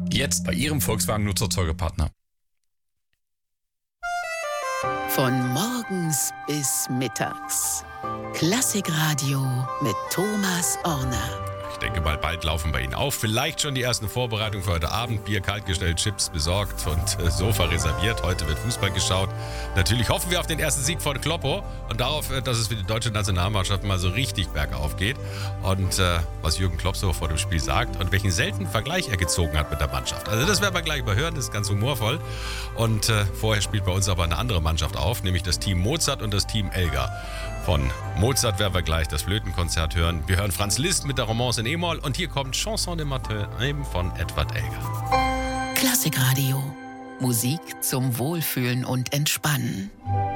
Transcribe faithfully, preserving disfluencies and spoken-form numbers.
Jetzt bei Ihrem Volkswagen Nutzerzeugerpartner. Von morgens bis mittags. Klassikradio mit Thomas Orner. Ich denke mal, bald laufen bei Ihnen auf. Vielleicht schon die ersten Vorbereitungen für heute Abend. Bier kaltgestellt, Chips besorgt und äh, Sofa reserviert. Heute wird Fußball geschaut. Natürlich hoffen wir auf den ersten Sieg von Kloppo und darauf, äh, dass es für die deutsche Nationalmannschaft mal so richtig bergauf geht. Und äh, was Jürgen Klopp so vor dem Spiel sagt und welchen seltenen Vergleich er gezogen hat mit der Mannschaft. Also das werden wir gleich mal hören, das ist ganz humorvoll. Und äh, vorher spielt bei uns aber eine andere Mannschaft auf, nämlich das Team Mozart und das Team Elgar. Von Mozart werden wir gleich das Flötenkonzert hören. Wir hören Franz Liszt mit der Romance in E-Moll und hier kommt Chanson de Matin eben von Edward Elgar. Klassikradio. Musik zum Wohlfühlen und Entspannen.